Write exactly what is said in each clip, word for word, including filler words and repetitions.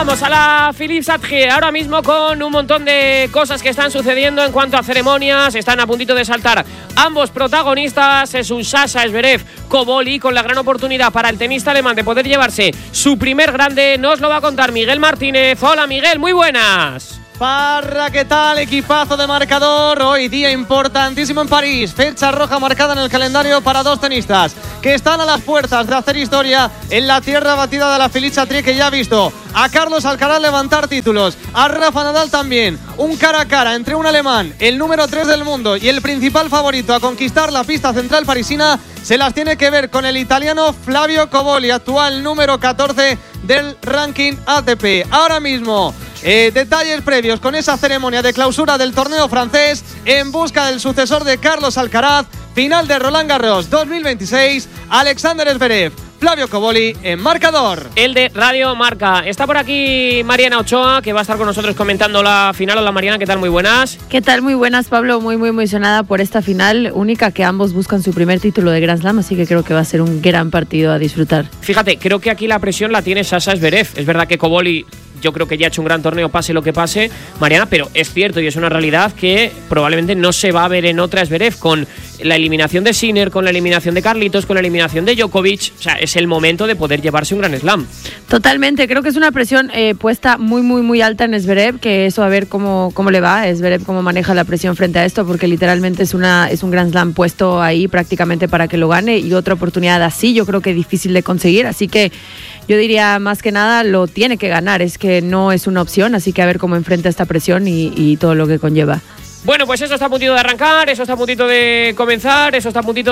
Vamos a la Philippe Chatrier ahora mismo con un montón de cosas que están sucediendo en cuanto a ceremonias. Están a puntito de saltar ambos protagonistas. Es un Sasha Zverev Koboli con la gran oportunidad para el tenista alemán de poder llevarse su primer grande. Nos lo va a contar Miguel Martínez. Hola Miguel, muy buenas. Parra, ¿qué tal? Equipazo de marcador. Hoy día importantísimo en París. Fecha roja marcada en el calendario para dos tenistas que están a las puertas de hacer historia en la tierra batida de la Philippe Chatrier, que ya ha visto a Carlos Alcaraz levantar títulos, a Rafa Nadal también. Un cara a cara entre un alemán, el número tres del mundo y el principal favorito a conquistar la pista central parisina. Se las tiene que ver con el italiano Flavio Koboli, actual número catorce del ranking A T P. Ahora mismo Eh, detalles previos con esa ceremonia de clausura del torneo francés en busca del sucesor de Carlos Alcaraz. Final de Roland Garros dos mil veintiséis. Alexander Zverev, Flavio Koboli en marcador. El de Radio Marca. Está por aquí Mariana Ochoa, que va a estar con nosotros comentando la final. Hola Mariana, ¿qué tal? Muy buenas. ¿Qué tal? Muy buenas, Pablo. Muy, muy emocionada por esta final única, que ambos buscan su primer título de Grand Slam, así que creo que va a ser un gran partido a disfrutar. Fíjate, creo que aquí la presión la tiene Sasha Zverev. Es verdad que Koboli, yo creo que ya ha hecho un gran torneo, pase lo que pase, Mariana, pero es cierto y es una realidad que probablemente no se va a ver en otra Zverev, con la eliminación de Sinner, con la eliminación de Carlitos, con la eliminación de Djokovic. O sea, es el momento de poder llevarse un Grand Slam. Totalmente, creo que es una presión eh, puesta muy, muy, muy alta en Zverev, que eso a ver cómo, cómo le va, Zverev cómo maneja la presión frente a esto, porque literalmente es, una, es un Grand Slam puesto ahí prácticamente para que lo gane, y otra oportunidad así yo creo que es difícil de conseguir, así que yo diría más que nada lo tiene que ganar, es que no es una opción, así que a ver cómo enfrenta esta presión y, y todo lo que conlleva. Bueno, pues eso está a puntito de arrancar, eso está a puntito de comenzar, eso está a puntito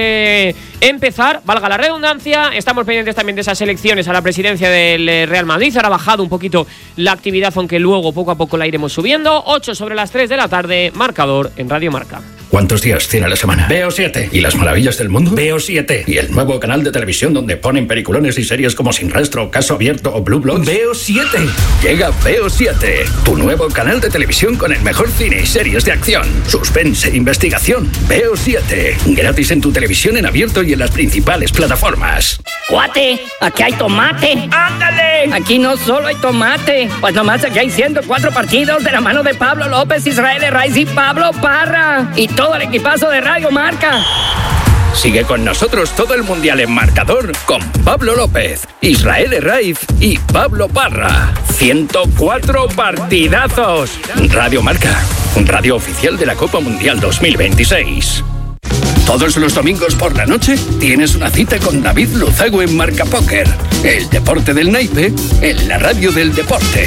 de empezar, valga la redundancia. Estamos pendientes también de esas elecciones a la presidencia del Real Madrid. Ahora ha bajado un poquito la actividad, aunque luego poco a poco la iremos subiendo. ocho sobre las tres de la tarde, marcador en Radio Marca. ¿Cuántos días tiene la semana? Veo siete. ¿Y las maravillas del mundo? Veo siete. ¿Y el nuevo canal de televisión donde ponen peliculones y series como Sin Rastro, Caso Abierto o Blue Bloods? Veo siete. Llega Veo siete, tu nuevo canal de televisión con el mejor cine y series de acción, suspense e investigación. Veo siete. Gratis en tu televisión en abierto y en las principales plataformas. Cuate, aquí hay tomate. ¡Ándale! Aquí no solo hay tomate, pues nomás aquí hay ciento cuatro partidos de la mano de Pablo López, Israel Herraiz y Pablo Parra. Y todo el equipazo de Radio Marca. Sigue con nosotros todo el mundial en marcador con Pablo López, Israel Herraiz y Pablo Parra. ciento cuatro partidazos. Radio Marca, radio oficial de la Copa Mundial dos mil veintiséis. Todos los domingos por la noche tienes una cita con David Luzago en Marca Póker. El deporte del naipe en la radio del deporte.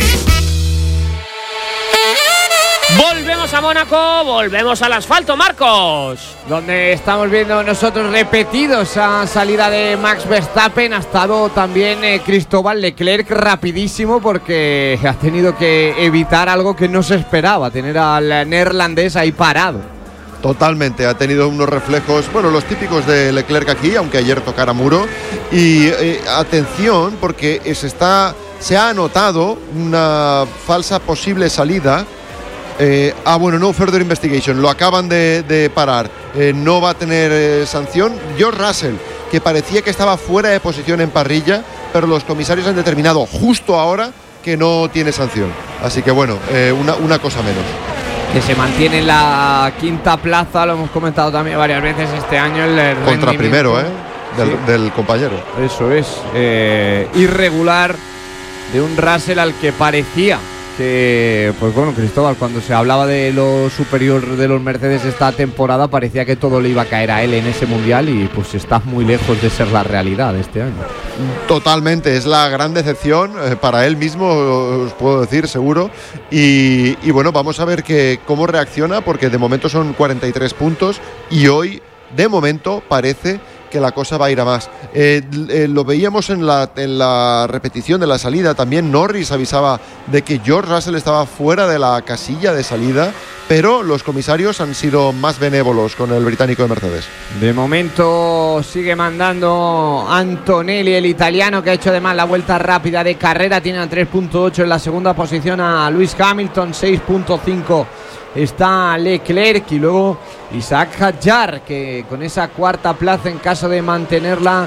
Volvemos a Mónaco, volvemos al asfalto, Marcos. Donde estamos viendo nosotros repetidos esa salida de Max Verstappen. Ha estado también eh, Cristóbal Leclerc rapidísimo, porque ha tenido que evitar algo que no se esperaba, tener al neerlandés ahí parado. Totalmente, ha tenido unos reflejos, bueno, los típicos de Leclerc aquí, aunque ayer tocara muro. Y eh, atención, porque se, está, se ha anotado una falsa posible salida. Eh, ah, bueno, no further investigation, lo acaban de, de parar, eh, no va a tener eh, sanción. George Russell, que parecía que estaba fuera de posición en parrilla, pero los comisarios han determinado justo ahora que no tiene sanción. Así que bueno, eh, una, una cosa menos. Que se mantiene en la quinta plaza, lo hemos comentado también varias veces este año. El Contra primero, ¿eh? Del, sí. del compañero. Eso es, eh, irregular de un Russell al que parecía que, pues bueno, Cristóbal, cuando se hablaba de lo superior de los Mercedes esta temporada, parecía que todo le iba a caer a él en ese mundial, y pues está muy lejos de ser la realidad este año. Totalmente, es la gran decepción eh, para él mismo, os puedo decir, seguro. Y, y bueno, vamos a ver que, cómo reacciona, porque de momento son cuarenta y tres puntos y hoy, de momento, parece que la cosa va a ir a más. Eh, eh, lo veíamos en la, en la repetición de la salida, también Norris avisaba de que George Russell estaba fuera de la casilla de salida, pero los comisarios han sido más benévolos con el británico de Mercedes. De momento sigue mandando Antonelli, el italiano, que ha hecho además la vuelta rápida de carrera, tiene a tres punto ocho en la segunda posición a Lewis Hamilton, seis punto cinco está Leclerc, y luego Isaac Hadjar, que con esa cuarta plaza, en caso de mantenerla,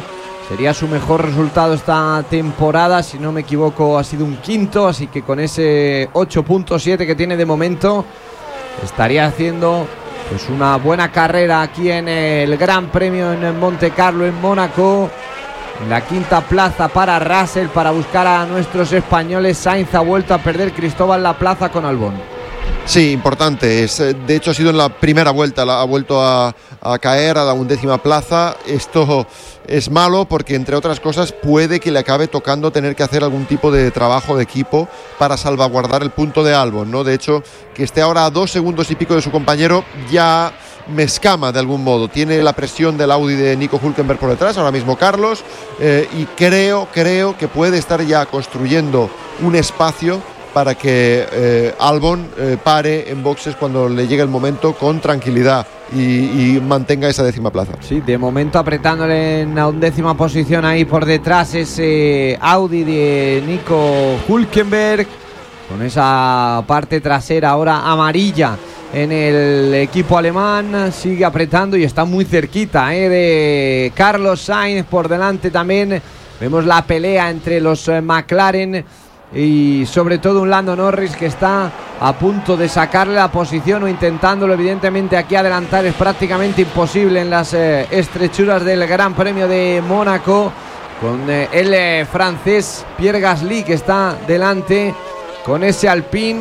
Sería su mejor resultado esta temporada, si no me equivoco ha sido un quinto, así que con ese ocho punto siete que tiene de momento estaría haciendo pues una buena carrera aquí en el Gran Premio en Monte Carlo, en Mónaco. En la quinta plaza para Russell, para buscar a nuestros españoles. Sainz ha vuelto a perder, Cristóbal, la plaza con Albon. Sí, importante. Es, de hecho, ha sido en la primera vuelta, ha vuelto a, a caer a la undécima plaza. Esto es malo porque, entre otras cosas, puede que le acabe tocando tener que hacer algún tipo de trabajo de equipo para salvaguardar el punto de Albon, ¿no? De hecho, que esté ahora a dos segundos y pico de su compañero ya me escama de algún modo. Tiene la presión del Audi de Nico Hülkenberg por detrás, ahora mismo Carlos, eh, y creo, creo que puede estar ya construyendo un espacio para que eh, Albon eh, pare en boxes cuando le llegue el momento con tranquilidad y, y mantenga esa décima plaza. Sí, de momento apretándole en la undécima posición ahí por detrás ese Audi de Nico Hülkenberg, con esa parte trasera ahora amarilla en el equipo alemán. Sigue apretando y está muy cerquita eh, de Carlos Sainz. Por delante también vemos la pelea entre los eh, McLaren y sobre todo un Lando Norris que está a punto de sacarle la posición o intentándolo. Evidentemente aquí adelantar es prácticamente imposible en las eh, estrechuras del Gran Premio de Mónaco, con eh, el eh, francés Pierre Gasly que está delante con ese Alpine,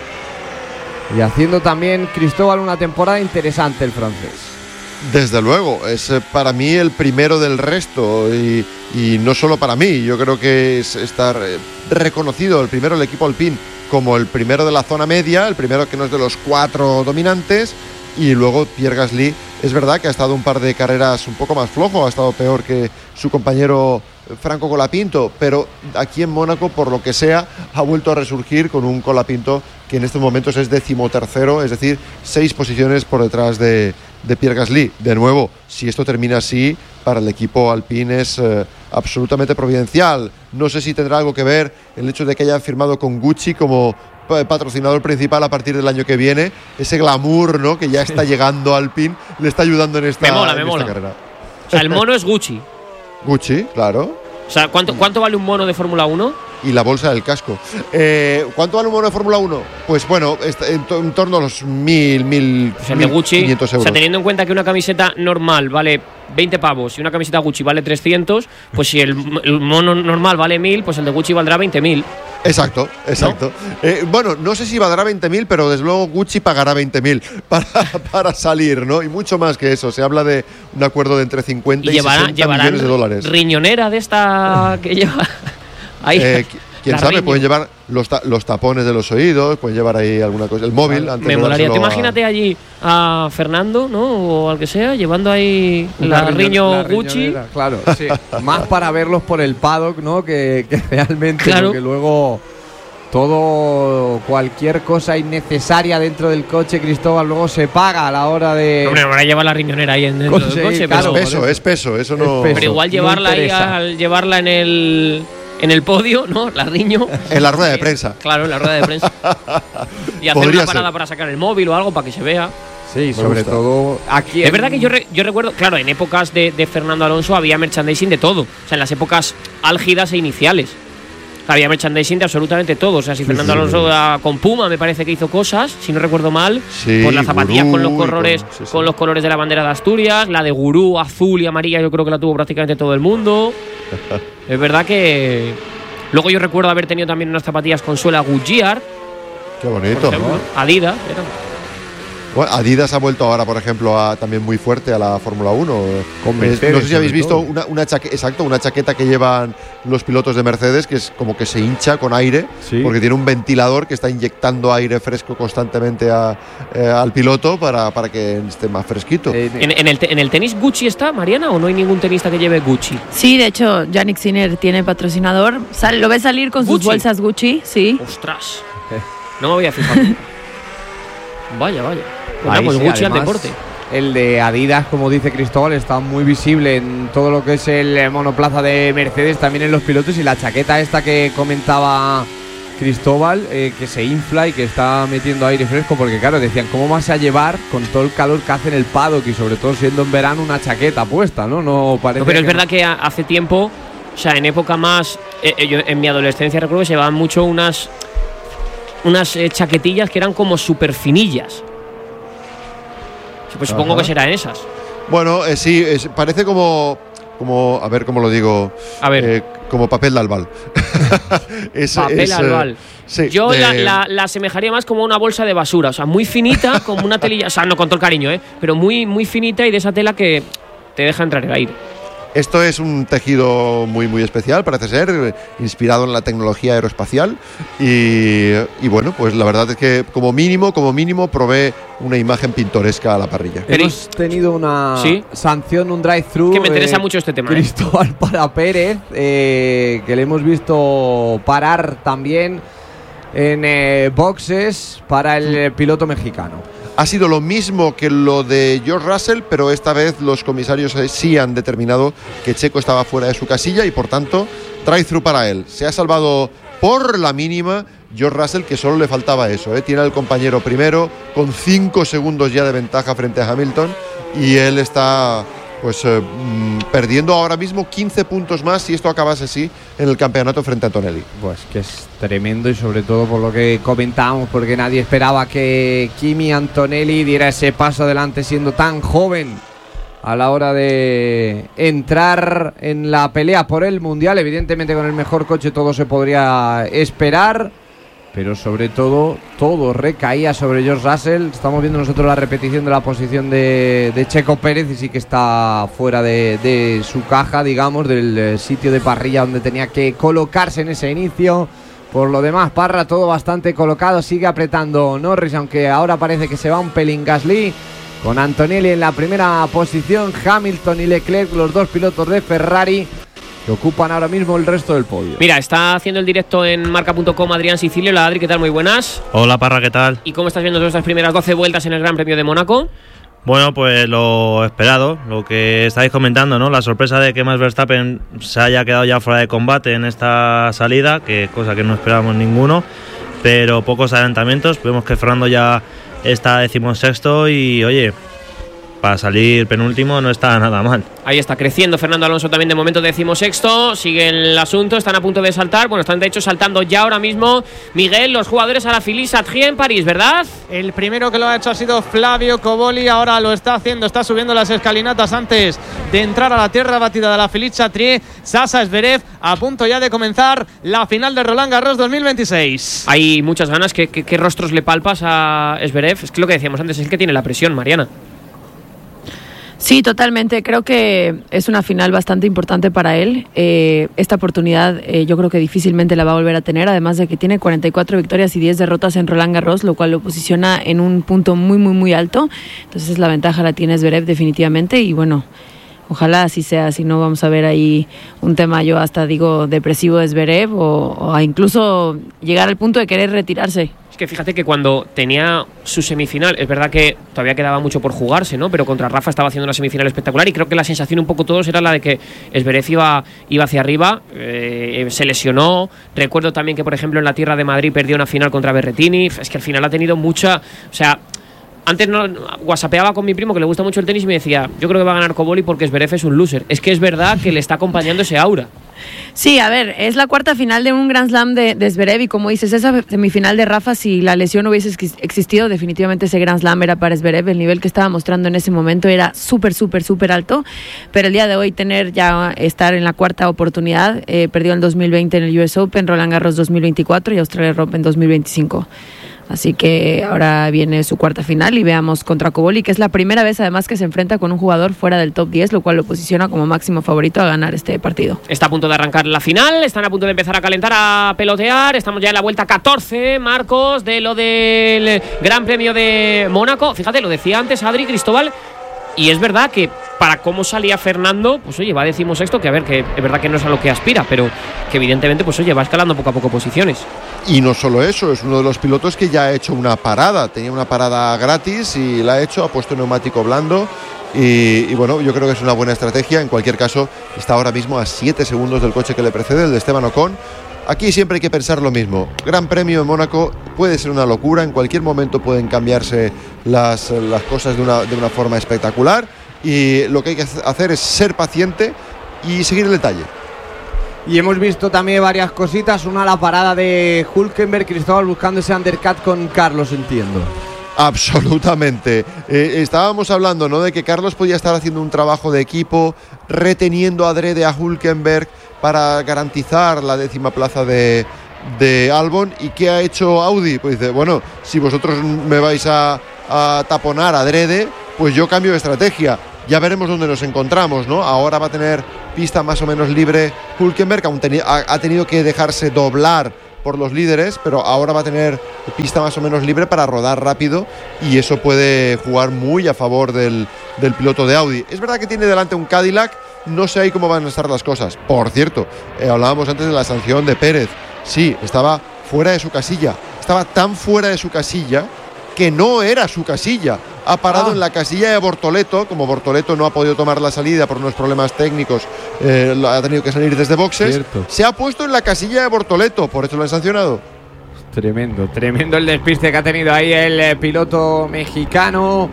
y haciendo también, Cristóbal, una temporada interesante el francés. Desde luego, es eh, para mí el primero del resto, y, y no solo para mí. Yo creo que es estar eh, reconocido el primero del equipo Alpine como el primero de la zona media, el primero que no es de los cuatro dominantes, y luego Pierre Gasly, es verdad que ha estado un par de carreras un poco más flojo, ha estado peor que su compañero Franco Colapinto, pero aquí en Mónaco, por lo que sea, ha vuelto a resurgir con un Colapinto que en estos momentos es decimotercero, es decir, seis posiciones por detrás de, de Pierre Gasly. De nuevo, si esto termina así, para el equipo Alpine es eh, absolutamente providencial. No sé si tendrá algo que ver el hecho de que hayan firmado con Gucci como patrocinador principal a partir del año que viene. Ese glamour, ¿no?, que ya está llegando a Alpine, le está ayudando en esta, me mola, me en mola. esta carrera. O sea, el mono es Gucci. Gucci, claro. O sea, ¿cuánto, cuánto vale un mono de Fórmula uno? Y la bolsa del casco. Eh, ¿Cuánto vale un mono de Fórmula uno? Pues bueno, en, to en torno a los mil, mil, o sea, de Gucci, quinientos euros. O sea, teniendo en cuenta que una camiseta normal vale veinte pavos y una camiseta Gucci vale trescientos, pues si el, el mono normal vale mil, pues el de Gucci valdrá veinte mil. Exacto, exacto. ¿No? Eh, bueno, no sé si valdrá veinte mil, pero desde luego Gucci pagará veinte mil para, para salir, ¿no? Y mucho más que eso. Se habla de un acuerdo de entre cincuenta y, y sesenta millones de dólares. Riñonera de esta que lleva ahí. Eh, Quién sabe, riño. Pueden llevar los, ta los tapones de los oídos, pueden llevar ahí alguna cosa, el móvil. Claro, antes me de molaría. Tú a... imagínate allí a Fernando, ¿no? O al que sea, llevando ahí la, la riño la Gucci. Claro, sí. Más para verlos por el paddock, ¿no? Que, que realmente, claro. Porque luego todo, cualquier cosa innecesaria dentro del coche, Cristóbal, luego se paga a la hora de… Hombre, ahora lleva la riñonera ahí en dentro del coche. Claro, pero es peso, es peso, eso no… Es peso. Pero igual llevarla ahí, al llevarla en el… En el podio, ¿no? La riño. En la rueda de prensa. Claro, en la rueda de prensa. Y hacer una parada ser. para sacar el móvil o algo para que se vea. Sí, sobre todo aquí. Es verdad que yo, re, yo recuerdo, claro, en épocas de, de Fernando Alonso había merchandising de todo. O sea, en las épocas álgidas e iniciales. Había merchandising de absolutamente todo. O sea, si sí, Fernando sí, Alonso sí. con Puma me parece que hizo cosas, si no recuerdo mal. Sí, por las zapatillas Gurú, con los colores, con, sí, sí. con los colores de la bandera de Asturias. La de Gurú, azul y amarilla, yo creo que la tuvo prácticamente todo el mundo. Es verdad que… Luego yo recuerdo haber tenido también unas zapatillas con suela Goodyear. Qué bonito, ¿no? Adidas. Era. Bueno, Adidas ha vuelto ahora, por ejemplo, a, también muy fuerte a la Fórmula uno. Con Mercedes, no sé si habéis visto una, una chaqueta, exacto, una chaqueta que llevan los pilotos de Mercedes, que es como que se hincha con aire, sí. porque tiene un ventilador que está inyectando aire fresco constantemente a, eh, al piloto para, para que esté más fresquito. Eh, ¿En, en, el te, ¿En el tenis Gucci está, Mariana, o no hay ningún tenista que lleve Gucci? Sí, de hecho, Yannick Sinner tiene patrocinador. Sal, ¿Lo ves salir con Gucci. sus bolsas Gucci? Sí. ¡Ostras! No me voy a fijar. Vaya, vaya. Bueno, pues sí, Gucci al además, deporte. El de Adidas, como dice Cristóbal, está muy visible en todo lo que es el monoplaza de Mercedes, también en los pilotos, y la chaqueta esta que comentaba Cristóbal, eh, que se infla y que está metiendo aire fresco, porque claro, decían, ¿cómo vas a llevar con todo el calor que hace en el paddock y sobre todo siendo en verano una chaqueta puesta, ¿no? No parece. No, pero es que verdad no. que hace tiempo, o sea, en época más, eh, yo en mi adolescencia recuerdo que se llevaban mucho unas unas eh, chaquetillas que eran como súper finillas. Pues supongo Ajá. que serán esas. Bueno, eh, sí, es, parece como, como, a ver cómo lo digo, A ver. eh, como papel de albal. es, Papel es, eh, albal. sí, Yo de- la, la, la asemejaría más como una bolsa de basura, o sea, muy finita, como una telilla, o sea, no con todo el cariño, ¿eh? Pero muy, muy finita y de esa tela que te deja entrar el aire. Esto es un tejido muy muy especial, parece ser, eh, inspirado en la tecnología aeroespacial y, y bueno, pues la verdad es que como mínimo, como mínimo provee una imagen pintoresca a la parrilla. Hemos tenido una ¿Sí? sanción, un drive-thru. Que me interesa mucho este tema, ¿eh? Cristóbal para Pérez, eh, que le hemos visto parar también en eh, boxes para el eh, piloto mexicano. Ha sido lo mismo que lo de George Russell, pero esta vez los comisarios eh, sí han determinado que Checo estaba fuera de su casilla y por tanto, drive-thru para él. Se ha salvado por la mínima George Russell, que solo le faltaba eso, ¿eh? Tiene al compañero primero con cinco segundos ya de ventaja frente a Hamilton y él está pues eh, mm, perdiendo ahora mismo quince puntos más si esto acabase así en el campeonato frente a Antonelli. Pues que es tremendo y sobre todo por lo que comentábamos, porque nadie esperaba que Kimi Antonelli diera ese paso adelante siendo tan joven a la hora de entrar en la pelea por el Mundial. Evidentemente con el mejor coche todo se podría esperar, pero sobre todo todo recaía sobre George Russell. Estamos viendo nosotros la repetición de la posición de, de Checo Pérez y sí que está fuera de, de su caja, digamos, del eh, sitio de parrilla donde tenía que colocarse en ese inicio. Por lo demás, Parra, todo bastante colocado, sigue apretando Norris, aunque ahora parece que se va un pelín Gasly, con Antonelli en la primera posición, Hamilton y Leclerc, los dos pilotos de Ferrari, que ocupan ahora mismo el resto del podio. Mira, está haciendo el directo en marca punto com Adrián Sicilio. Hola Adri, ¿qué tal? Muy buenas. Hola Parra, ¿qué tal? ¿Y cómo estás viendo todas estas primeras doce vueltas en el Gran Premio de Mónaco? Bueno, pues lo esperado, lo que estáis comentando, ¿no? La sorpresa de que Max Verstappen se haya quedado ya fuera de combate en esta salida, que cosa que no esperábamos ninguno, pero pocos adelantamientos. Vemos que Fernando ya está decimosexto y, oye, para salir penúltimo no está nada mal. Ahí está creciendo Fernando Alonso también de momento decimosexto. Sigue el asunto, están a punto de saltar. Bueno, están de hecho saltando ya ahora mismo, Miguel, los jugadores a la Filly-Satrier en París, ¿verdad? El primero que lo ha hecho ha sido Flavio Coboli, ahora lo está haciendo, está subiendo las escalinatas antes de entrar a la tierra batida de la Filly-Satrier. Sasha Zverev a punto ya de comenzar la final de Roland Garros dos mil veintiséis. Hay muchas ganas. ¿Qué, qué, qué rostros le palpas a Zverev? Es que lo que decíamos antes, es el que tiene la presión, Mariana. Sí, totalmente. Creo que es una final bastante importante para él. Eh, esta oportunidad eh, yo creo que difícilmente la va a volver a tener, además de que tiene cuarenta y cuatro victorias y diez derrotas en Roland Garros, lo cual lo posiciona en un punto muy, muy, muy alto. Entonces la ventaja la tiene Zverev definitivamente y bueno, ojalá así sea, si no vamos a ver ahí un tema, yo hasta digo, depresivo de Zverev o, o a incluso llegar al punto de querer retirarse. Que fíjate que cuando tenía su semifinal, es verdad que todavía quedaba mucho por jugarse, ¿no? Pero contra Rafa estaba haciendo una semifinal espectacular y creo que la sensación un poco todos era la de que Zverev iba, iba hacia arriba, eh, se lesionó. Recuerdo también que, por ejemplo, en la tierra de Madrid perdió una final contra Berrettini. Es que al final ha tenido mucha... O sea, antes no whatsappeaba con mi primo que le gusta mucho el tenis y me decía, yo creo que va a ganar Coboli porque Zverev es un loser. Es que es verdad que le está acompañando ese aura. Sí, a ver, es la cuarta final de un Grand Slam de, de Zverev y como dices, esa semifinal de Rafa, si la lesión no hubiese existido, definitivamente ese Grand Slam era para Zverev. El nivel que estaba mostrando en ese momento era súper, súper, súper alto, pero el día de hoy tener ya estar en la cuarta oportunidad, eh, perdió en dos mil veinte en el U S Open, Roland Garros dos mil veinticuatro y Australia Open dos mil veinticinco. Así que ahora viene su cuarta final y veamos contra Coboli, que es la primera vez además que se enfrenta con un jugador fuera del top diez, lo cual lo posiciona como máximo favorito a ganar este partido. Está a punto de arrancar la final, están a punto de empezar a calentar, a pelotear. Estamos ya en la vuelta catorce, Marcos, de lo del Gran Premio de Mónaco. Fíjate, lo decía antes Adri, Cristóbal, y es verdad que para cómo salía Fernando, pues oye, va decimosexto, que a ver, que es verdad que no es a lo que aspira, pero que evidentemente, pues oye, va escalando poco a poco posiciones. Y no solo eso, es uno de los pilotos que ya ha hecho una parada, tenía una parada gratis y la ha hecho, ha puesto neumático blando y, y bueno, yo creo que es una buena estrategia. En cualquier caso, está ahora mismo a siete segundos del coche que le precede, el de Esteban Ocon. aquí siempre hay que pensar lo mismo. Gran Premio de Mónaco puede ser una locura, en cualquier momento pueden cambiarse las, las cosas de una, de una forma espectacular, y lo que hay que hacer es ser paciente y seguir el detalle. Y hemos visto también varias cositas, una la parada de Hülkenberg, Cristóbal, buscando ese undercut con Carlos, entiendo. Absolutamente. Eh, estábamos hablando, ¿no?, de que Carlos podía estar haciendo un trabajo de equipo, reteniendo adrede a Hülkenberg para garantizar la décima plaza de, de Albon. ¿Y qué ha hecho Audi? Pues dice, bueno, si vosotros me vais a, a taponar adrede, pues yo cambio de estrategia. Ya veremos dónde nos encontramos, ¿no? Ahora va a tener pista más o menos libre Hülkenberg, aún teni- ha, ha tenido que dejarse doblar por los líderes, pero ahora va a tener pista más o menos libre para rodar rápido, y eso puede jugar muy a favor del, del piloto de Audi. Es verdad que tiene delante un Cadillac, no sé ahí cómo van a estar las cosas. Por cierto, eh, hablábamos antes de la sanción de Pérez. Sí, estaba fuera de su casilla, estaba tan fuera de su casilla que no era su casilla. Ha parado ah. en la casilla de Bortoleto. Como Bortoleto no ha podido tomar la salida por unos problemas técnicos, eh, ha tenido que salir desde boxes. Cierto. Se ha puesto en la casilla de Bortoleto, por eso lo han sancionado. Tremendo, tremendo el despiste que ha tenido ahí el eh, piloto mexicano,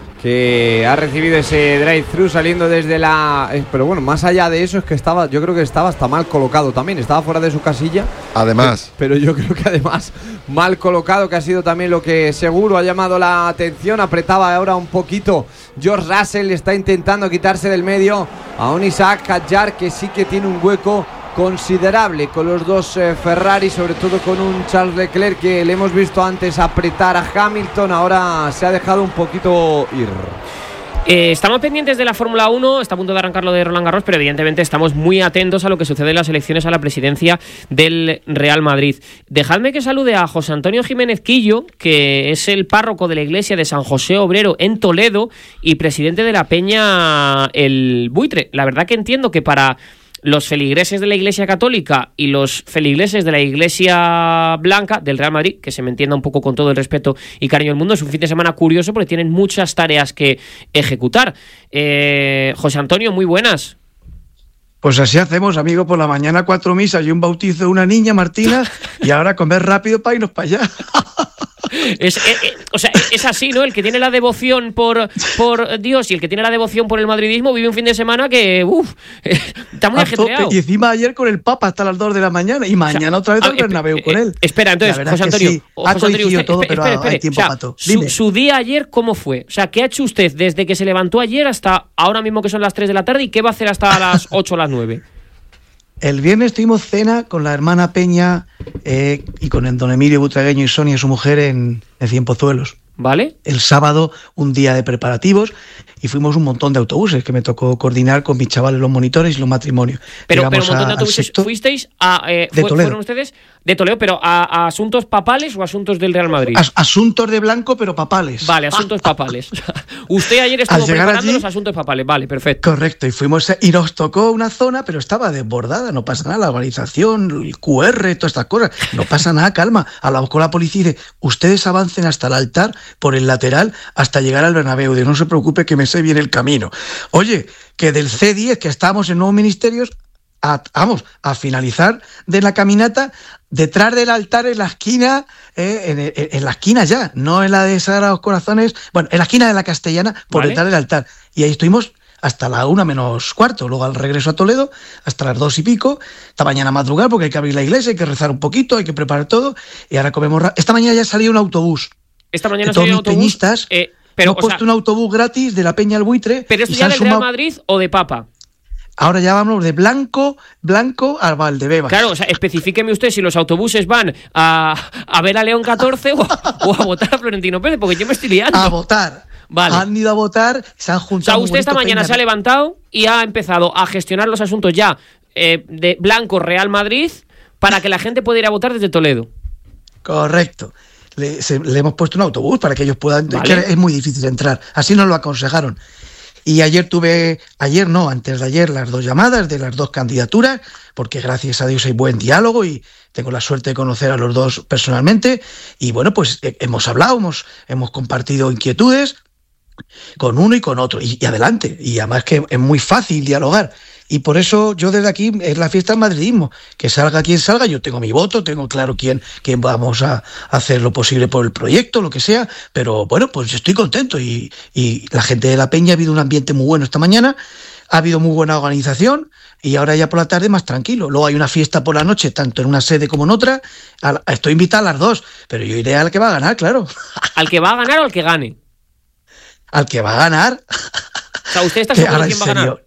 que ha recibido ese drive-thru saliendo desde la... Eh, pero bueno, más allá de eso es que estaba, yo creo que estaba hasta mal colocado también, estaba fuera de su casilla. Además. Pero, pero yo creo que además mal colocado, que ha sido también lo que seguro ha llamado la atención. Apretaba ahora un poquito George Russell, está intentando quitarse del medio a un Isaac Hadjar, que sí que tiene un hueco considerable con los dos eh, Ferrari, sobre todo con un Charles Leclerc que le hemos visto antes apretar a Hamilton, ahora se ha dejado un poquito ir. Eh, estamos pendientes de la Fórmula uno, está a punto de arrancar lo de Roland Garros, pero evidentemente estamos muy atentos a lo que sucede en las elecciones a la presidencia del Real Madrid. Dejadme que salude a José Antonio Jiménez Quillo, que es el párroco de la iglesia de San José Obrero en Toledo y presidente de la Peña El Buitre. La verdad que entiendo que para los feligreses de la Iglesia Católica y los feligreses de la Iglesia Blanca del Real Madrid, que se me entienda un poco con todo el respeto y cariño del mundo, es un fin de semana curioso porque tienen muchas tareas que ejecutar. Eh, José Antonio, muy buenas. Pues así hacemos, amigo, por la mañana cuatro misas y un bautizo de una niña, Martina, y ahora comer rápido para irnos para allá. Es, es, es, o sea, es así, ¿no? El que tiene la devoción por, por Dios y el que tiene la devoción por el madridismo vive un fin de semana que, uff, está muy ajetreado. Y encima ayer con el Papa hasta las dos de la mañana y mañana o sea, otra vez al Bernabéu eh, con él. Espera, entonces, José Antonio, sí, José ha coincidido Antonio, usted, todo, espera, pero espera, hay tiempo o sea, para todo. Su, su día ayer, ¿cómo fue? O sea, ¿qué ha hecho usted desde que se levantó ayer hasta ahora mismo que son las tres de la tarde y qué va a hacer hasta las ocho o las nueve? El viernes tuvimos cena con la hermana Peña eh, y con el don Emilio Butragueño y Sonia, su mujer, en, en Cienpozuelos. ¿Vale? El sábado, un día de preparativos, y fuimos un montón de autobuses que me tocó coordinar con mis chavales los monitores y los matrimonios. Pero, pero un montón a, de autobuses, ¿fuisteis a... Eh, de fue, Toledo. ¿Fueron ustedes de Toledo, pero a, a asuntos papales o asuntos del Real Madrid? As, asuntos de blanco, pero papales. Vale, asuntos papales. Usted ayer estuvo preparando allí, los asuntos papales, vale, perfecto. Correcto, y fuimos y nos tocó una zona, pero estaba desbordada, no pasa nada, la organización, el cu erre, todas estas cosas, no pasa nada, calma. Hablamos con la policía y dice, ustedes avancen hasta el altar por el lateral hasta llegar al Bernabéu, de no se preocupe que me sé bien el camino. Oye, que del ce diez, que estábamos en Nuevos Ministerios, a, vamos, a finalizar de la caminata, detrás del altar en la esquina, eh, en, en, en la esquina ya, no en la de Sagrados Corazones, bueno, en la esquina de la Castellana, por ¿vale? detrás del altar. Y ahí estuvimos hasta la una menos cuarto, luego al regreso a Toledo, hasta las dos y pico, esta mañana madrugar porque hay que abrir la iglesia, hay que rezar un poquito, hay que preparar todo, y ahora comemos... Ra- esta mañana ya salió un autobús. Esta mañana salió un autobús. Peñistas, eh, pero, hemos puesto sea, un autobús gratis de la Peña El Buitre. ¿Pero esto ya del Real Madrid o de Papa? Ahora ya vamos de Blanco, Blanco a Valdebebas. Claro, o sea, especifíqueme usted si los autobuses van a, a ver a León catorce o a, o a votar a Florentino Pérez, porque yo me estoy liando. A votar. Vale. Han ido a votar, se han juntado. O sea, usted esta mañana Peña se ha levantado y ha empezado a gestionar los asuntos ya eh, de Blanco Real Madrid para que la gente pueda ir a votar desde Toledo. Correcto. Le, se, le hemos puesto un autobús para que ellos puedan... Vale. Es, que es muy difícil entrar. Así nos lo aconsejaron. Y ayer tuve, ayer no, antes de ayer, las dos llamadas de las dos candidaturas, porque gracias a Dios hay buen diálogo y tengo la suerte de conocer a los dos personalmente. Y bueno, pues eh, hemos hablado, hemos, hemos compartido inquietudes con uno y con otro, y, y adelante, y además que es muy fácil dialogar. Y por eso yo desde aquí, es la fiesta del madridismo, que salga quien salga, yo tengo mi voto, tengo claro quién, quién vamos a hacer lo posible por el proyecto, lo que sea, pero bueno, pues estoy contento y, y la gente de la Peña, ha habido un ambiente muy bueno esta mañana, ha habido muy buena organización y ahora ya por la tarde más tranquilo. Luego hay una fiesta por la noche, tanto en una sede como en otra, a, estoy invitado a las dos, pero yo iré al que va a ganar, claro. ¿Al que va a ganar o al que gane? Al que va a ganar. O sea, ¿usted está seguro de quién va a ganar?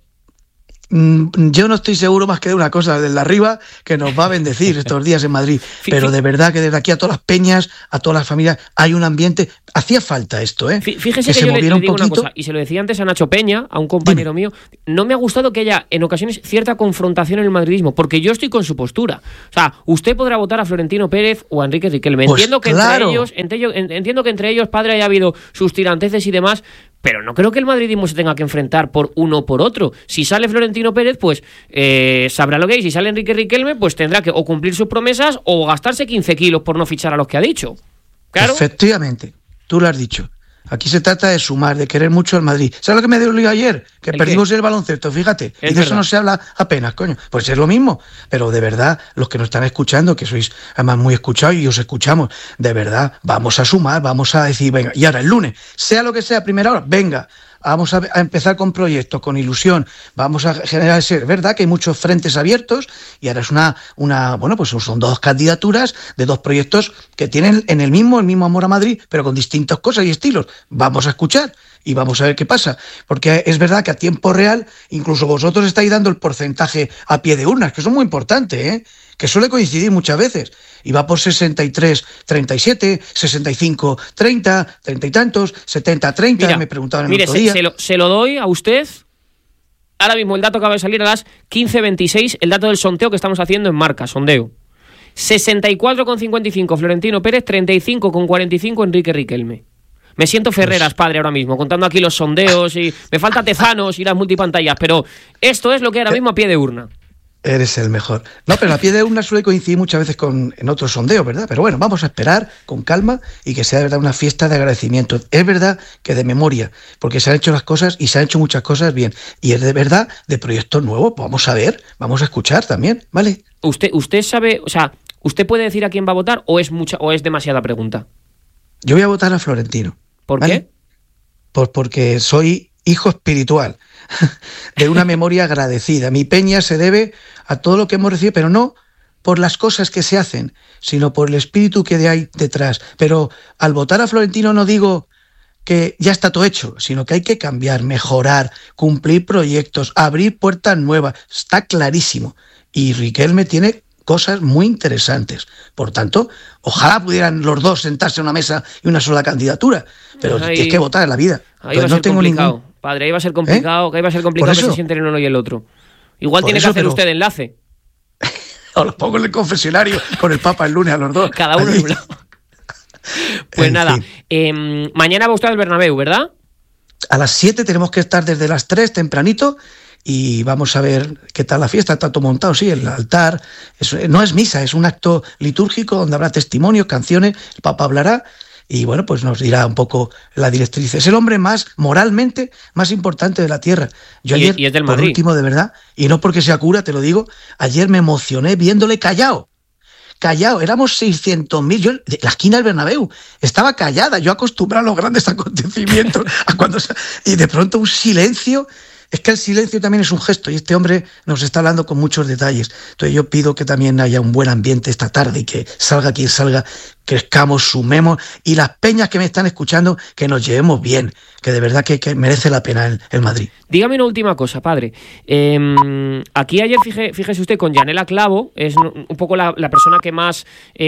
Yo no estoy seguro más que de una cosa, del de arriba, que nos va a bendecir estos días en Madrid. Pero de verdad que desde aquí a todas las peñas, a todas las familias, hay un ambiente. Hacía falta esto, ¿eh? Fíjese que, que yo le, le digo una cosa, y se lo decía antes a Nacho Peña, a un compañero Dime. mío, no me ha gustado que haya en ocasiones cierta confrontación en el madridismo, porque yo estoy con su postura. O sea, usted podrá votar a Florentino Pérez o a Enrique Riquelme. Pues entiendo que claro. entre ellos, entiendo, entiendo que entre ellos, padre, haya habido sus tiranteces y demás, pero no creo que el madridismo se tenga que enfrentar por uno o por otro. Si sale Florentino Pérez, pues eh, sabrá lo que hay. Si sale Enrique Riquelme, pues tendrá que o cumplir sus promesas o gastarse quince kilos por no fichar a los que ha dicho. Claro. Efectivamente, tú lo has dicho. Aquí se trata de sumar, de querer mucho al Madrid. ¿Sabes lo que me dolió ayer? Que ¿El perdimos qué? el baloncesto, fíjate. Es y de verdad. eso no se habla apenas, coño. Pues es lo mismo. Pero de verdad, los que nos están escuchando, que sois además muy escuchados y os escuchamos, de verdad, vamos a sumar, vamos a decir, venga, y ahora el lunes, sea lo que sea, primera hora, venga, vamos a, a empezar con proyectos, con ilusión, vamos a generar ese, es verdad que hay muchos frentes abiertos y ahora es una, una, bueno, pues son dos candidaturas de dos proyectos que tienen en el mismo, el mismo amor a Madrid, pero con distintas cosas y estilos. Vamos a escuchar y vamos a ver qué pasa, porque es verdad que a tiempo real, incluso vosotros estáis dando el porcentaje a pie de urnas, que eso es muy importante, ¿eh? Que suele coincidir muchas veces, y va por sesenta y tres treinta y siete, sesenta y cinco treinta, treinta y tantos, setenta treinta, Mira, me preguntaban el mire, otro se, día. se, lo, se lo doy a usted. Ahora mismo el dato acaba de salir a las quince veintiséis, el dato del sondeo que estamos haciendo en Marca, sondeo. sesenta y cuatro coma cincuenta y cinco Florentino Pérez, treinta y cinco coma cuarenta y cinco Enrique Riquelme. Me siento Ferreras, padre, ahora mismo, contando aquí los sondeos y me falta Tezanos y las multipantallas, pero esto es lo que ahora mismo a pie de urna. Eres el mejor. No, pero a pie de urna suele coincidir muchas veces con en otros sondeos, ¿verdad? Pero bueno, vamos a esperar con calma y que sea de verdad una fiesta de agradecimiento. Es verdad que de memoria, porque se han hecho las cosas y se han hecho muchas cosas bien. Y es de verdad de proyectos nuevos. Vamos a ver, vamos a escuchar también, ¿vale? Usted, usted sabe, o sea, ¿usted puede decir a quién va a votar o es mucha o es demasiada pregunta? Yo voy a votar a Florentino. ¿Por ¿vale? qué? Pues porque soy hijo espiritual de una memoria agradecida. Mi peña se debe a todo lo que hemos recibido, pero no por las cosas que se hacen, sino por el espíritu que hay detrás. Pero al votar a Florentino no digo que ya está todo hecho, sino que hay que cambiar, mejorar, cumplir proyectos, abrir puertas nuevas. Está clarísimo. Y Riquelme tiene cosas muy interesantes. Por tanto, ojalá pudieran los dos sentarse a una mesa y una sola candidatura, pero ahí, tienes que votar en la vida. Ahí va a ser no tengo complicado, ningún... padre, ahí va a ser complicado, ¿Eh? que ahí va a ser complicado que se sienten el uno y el otro. Igual Por tiene eso, que hacer pero... usted enlace. O los pongo en el confesionario con el Papa el lunes a los dos. Cada uno en un lado. Pues en nada, eh, mañana va usted al Bernabéu, ¿verdad? A las siete tenemos que estar desde las tres tempranito y vamos a ver qué tal la fiesta. Está todo montado, sí, el altar. Es, no es misa, es un acto litúrgico donde habrá testimonios, canciones, el Papa hablará y bueno, pues nos dirá un poco la directriz. Es el hombre más, moralmente, más importante de la tierra. Yo y, ayer, y es del por Madrid. último, de verdad, y no porque sea cura, te lo digo, ayer me emocioné viéndole callado. Callado, éramos seiscientos mil, yo, la esquina del Bernabéu, estaba callada, yo acostumbrado a los grandes acontecimientos, a cuando, y de pronto un silencio. Es que el silencio también es un gesto y este hombre nos está hablando con muchos detalles. Entonces yo pido que también haya un buen ambiente esta tarde y que salga quien salga, crezcamos, sumemos y las peñas que me están escuchando, que nos llevemos bien, que de verdad que, que merece la pena el, el Madrid. Dígame una última cosa, padre. Eh, aquí ayer, fíjese, fíjese usted, con Yanela Clavo, es un poco la, la persona que más...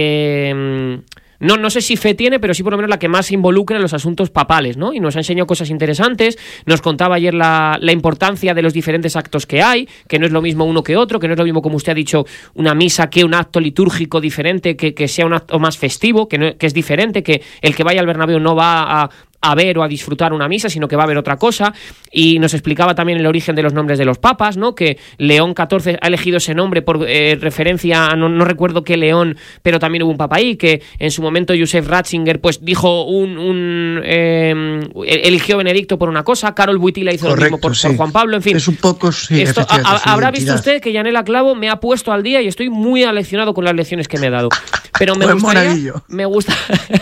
Eh, No, no sé si fe tiene, pero sí por lo menos la que más se involucra en los asuntos papales, ¿no? Y nos ha enseñado cosas interesantes, nos contaba ayer la, la importancia de los diferentes actos que hay, que no es lo mismo uno que otro, que no es lo mismo, como usted ha dicho, una misa que un acto litúrgico diferente, que, que sea un acto más festivo, que, no, que es diferente, que el que vaya al Bernabéu no va a, a ver o a disfrutar una misa, sino que va a haber otra cosa. Y nos explicaba también el origen de los nombres de los papas, ¿no? Que León catorce ha elegido ese nombre por eh, referencia a, no, no recuerdo qué León, pero también hubo un papa ahí, que en su momento Joseph Ratzinger pues dijo un, un eh, eligió Benedicto por una cosa, Karol Wojtyla hizo Correcto, lo mismo por, sí. por Juan Pablo, en fin. Es un poco, sí, esto, a, a, habrá visto usted que Yanela Clavo me ha puesto al día y estoy muy aleccionado con las lecciones que me he dado. Pero me pues gustaría, me gusta,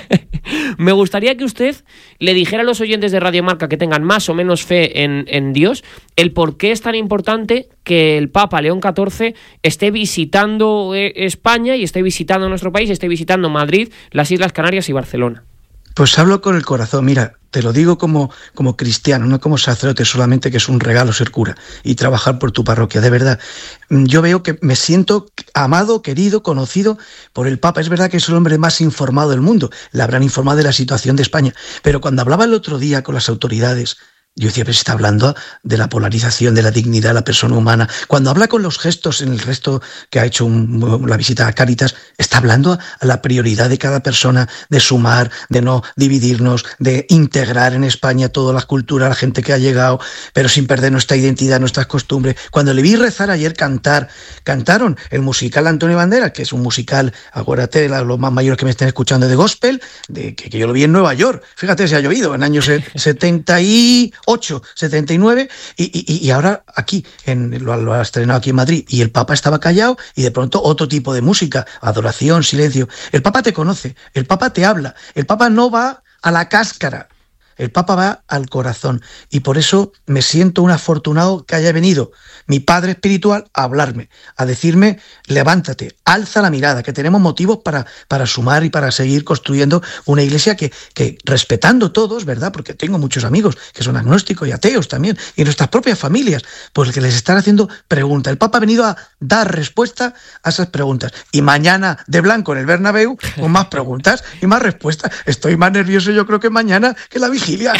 me gustaría que usted le dijera a los oyentes de Radio Marca que tengan más o menos fe en, en Dios, el por qué es tan importante que el Papa León catorce esté visitando eh, España y esté visitando nuestro país, esté visitando Madrid, las Islas Canarias y Barcelona. Pues hablo con el corazón, mira, te lo digo como, como cristiano, no como sacerdote, solamente que es un regalo ser cura y trabajar por tu parroquia, de verdad. Yo veo que me siento amado, querido, conocido por el Papa. Es verdad que es el hombre más informado del mundo, le habrán informado de la situación de España, pero cuando hablaba el otro día con las autoridades, yo decía, pero está hablando de la polarización, de la dignidad de la persona humana. Cuando habla con los gestos en el resto que ha hecho un, la visita a Cáritas, está hablando a la prioridad de cada persona, de sumar, de no dividirnos, de integrar en España todas las culturas, la gente que ha llegado, pero sin perder nuestra identidad, nuestras costumbres. Cuando le vi rezar ayer cantar, cantaron el musical Antonio Banderas, que es un musical, acuérdate de los más mayores que me estén escuchando, de gospel, de, que, que yo lo vi en Nueva York. Fíjate, se ha llovido en años setenta y ocho, setenta y nueve, y, y, y ahora aquí, en, lo, lo ha estrenado aquí en Madrid, y el Papa estaba callado, y de pronto otro tipo de música, adoración, silencio. El Papa te conoce, el Papa te habla, el Papa no va a la cáscara, el Papa va al corazón, y por eso me siento un afortunado que haya venido mi padre espiritual a hablarme, a decirme, levántate, alza la mirada, que tenemos motivos para, para sumar y para seguir construyendo una iglesia que, que respetando todos, ¿verdad? Porque tengo muchos amigos que son agnósticos y ateos también, y nuestras propias familias, pues que les están haciendo preguntas. El Papa ha venido a dar respuesta a esas preguntas, y mañana de blanco en el Bernabéu, con más preguntas y más respuestas. Estoy más nervioso yo creo que mañana que la vigilia.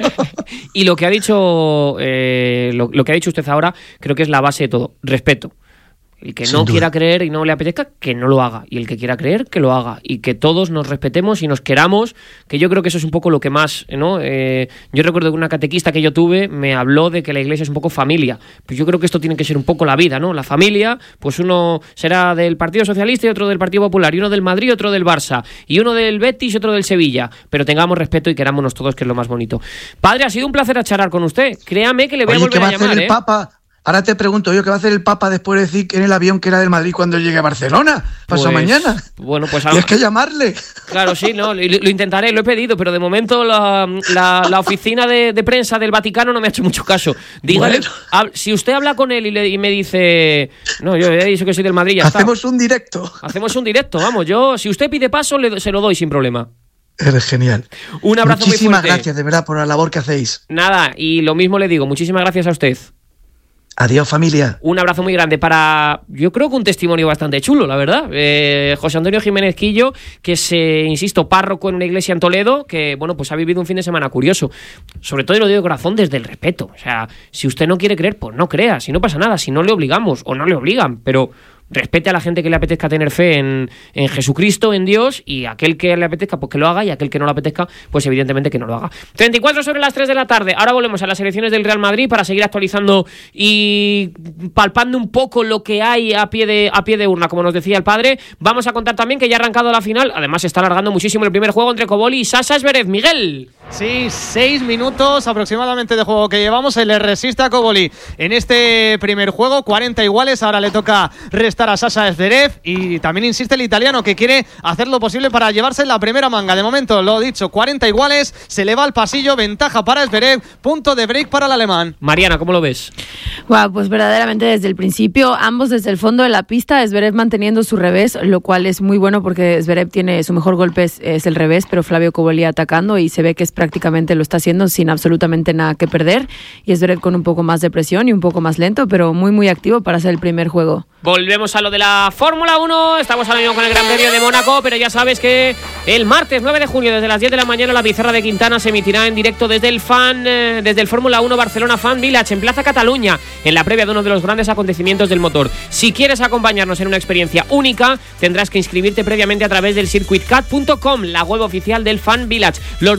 Y lo que ha dicho eh, lo, lo que ha dicho usted ahora, creo que es la base de todo, respeto. El que no quiera creer y no le apetezca, que no lo haga. Y el que quiera creer, que lo haga. Y que todos nos respetemos y nos queramos, que yo creo que eso es un poco lo que más, ¿no? Eh, yo recuerdo que una catequista que yo tuve me habló de que la iglesia es un poco familia. Pues yo creo que esto tiene que ser un poco la vida, ¿no? La familia, pues uno será del Partido Socialista y otro del Partido Popular, y uno del Madrid y otro del Barça, y uno del Betis y otro del Sevilla. Pero tengamos respeto y querámonos todos, que es lo más bonito. Padre, ha sido un placer charlar con usted. Créame que le voy Oye, a volver ¿qué va a llamar, a hacer el ¿eh? Papa? Ahora te pregunto yo, ¿qué va a hacer el Papa después de decir que en el avión que era del Madrid cuando llegue a Barcelona? Pasado pues, mañana. Bueno, pues Tienes que llamarle. Claro, sí, no, lo, lo intentaré, lo he pedido, pero de momento la, la, la oficina de, de prensa del Vaticano no me ha hecho mucho caso. Dígale, bueno. hab, si usted habla con él y, le, y me dice, no, yo he dicho que soy del Madrid, ya Hacemos está. un directo. Hacemos un directo, vamos, yo, si usted pide paso, le, se lo doy sin problema. Eres genial. Un abrazo Muchísimas muy fuerte. gracias, de verdad, por la labor que hacéis. Nada, y lo mismo le digo, muchísimas gracias a usted. Adiós, familia. Un abrazo muy grande para, yo creo que un testimonio bastante chulo, la verdad. Eh, José Antonio Jiménez Quillo, que es, eh, insisto, párroco en una iglesia en Toledo, que, bueno, pues ha vivido un fin de semana curioso. Sobre todo, y lo digo de corazón, desde el respeto. O sea, si usted no quiere creer, pues no crea. Si no pasa nada, si no le obligamos o no le obligan, pero respete a la gente que le apetezca tener fe en, en Jesucristo, en Dios, y aquel que le apetezca, pues que lo haga, y aquel que no le apetezca, pues evidentemente que no lo haga. treinta y cuatro sobre las tres de la tarde. Ahora volvemos a las elecciones del Real Madrid para seguir actualizando y palpando un poco lo que hay a pie de, a pie de urna, como nos decía el padre. Vamos a contar también que ya ha arrancado la final. Además, se está alargando muchísimo el primer juego entre Koboli y Sasha Zverev. Miguel. Sí, seis minutos aproximadamente de juego que llevamos. Se le resiste a Koboli en este primer juego, cuarenta iguales. Ahora le toca restar a Sasha Zverev, y también insiste el italiano, que quiere hacer lo posible para llevarse la primera manga. De momento, lo dicho, cuarenta iguales, se le va al pasillo, ventaja para Zverev, punto de break para el alemán. Mariana, ¿cómo lo ves? Wow, pues verdaderamente desde el principio, ambos desde el fondo de la pista, Zverev manteniendo su revés, lo cual es muy bueno porque Zverev tiene su mejor golpe es, es el revés, pero Flavio Koboli atacando, y se ve que es prácticamente lo está haciendo sin absolutamente nada que perder, y Zverev con un poco más de presión y un poco más lento, pero muy muy activo para hacer el primer juego. Volvemos a lo de la Fórmula uno, estamos ahora mismo con el Gran Premio de Mónaco, pero ya sabes que el martes nueve de junio desde las diez de la mañana la pizarra de Quintana se emitirá en directo desde el fan eh, desde el Fórmula uno Barcelona Fan Village en Plaza Cataluña, en la previa de uno de los grandes acontecimientos del motor. Si quieres acompañarnos en una experiencia única, tendrás que inscribirte previamente a través del circuit cat punto com, la web oficial del Fan Village. Los doscientos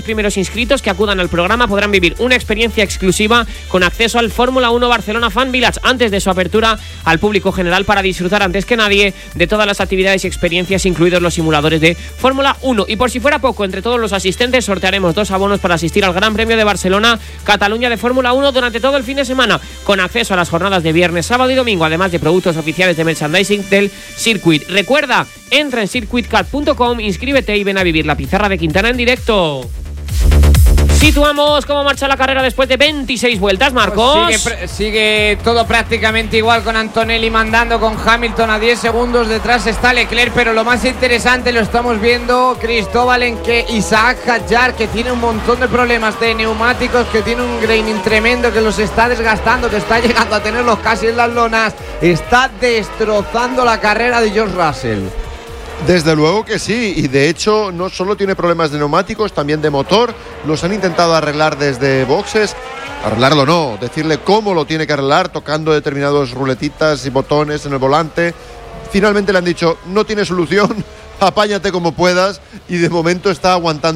los primeros inscritos que acudan al programa podrán vivir una experiencia exclusiva con acceso al Fórmula uno Barcelona Fan Village antes de su apertura al público general para disfrutar antes que nadie de todas las actividades y experiencias, incluidos los simuladores de Fórmula uno. Y por si fuera poco, entre todos los asistentes sortearemos dos abonos para asistir al Gran Premio de Barcelona Cataluña de Fórmula uno durante todo el fin de semana, con acceso a las jornadas de viernes, sábado y domingo, además de productos oficiales de merchandising del circuit. Recuerda, entra en circuit cat punto com, inscríbete y ven a vivir la pizarra de Quintana en directo. Situamos cómo marcha la carrera después de veintiséis vueltas, Marcos. Pues sigue, sigue todo prácticamente igual, con Antonelli mandando, con Hamilton a diez segundos. Detrás está Leclerc, pero lo más interesante lo estamos viendo, Cristóbal, en que Isaac Hadjar, que tiene un montón de problemas de neumáticos, que tiene un graining tremendo, que los está desgastando, que está llegando a tenerlos casi en las lonas, está destrozando la carrera de George Russell. Desde luego que sí, y de hecho no solo tiene problemas de neumáticos, también de motor. Los han intentado arreglar desde boxes, arreglarlo no, decirle cómo lo tiene que arreglar, tocando determinados ruletitas y botones en el volante. Finalmente le han dicho, no tiene solución, apáñate como puedas, y de momento está aguantando